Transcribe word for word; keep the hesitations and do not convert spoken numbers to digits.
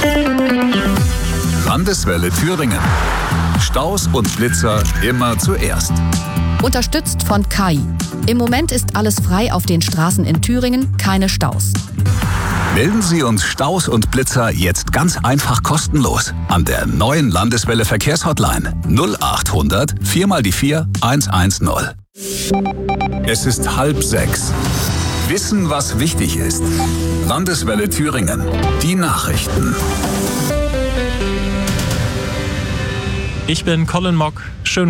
Landeswelle Thüringen. Staus und Blitzer immer zuerst. Unterstützt von K I. Im Moment ist alles frei auf den Straßen in Thüringen, keine Staus. Melden Sie uns Staus und Blitzer jetzt ganz einfach kostenlos an der neuen Landeswelle Verkehrshotline null acht hundert vier mal die vier eins eins null. Es ist halb sechs. Wissen, was wichtig ist. Landeswelle Thüringen. Die Nachrichten. Ich bin Colin Mock. Schön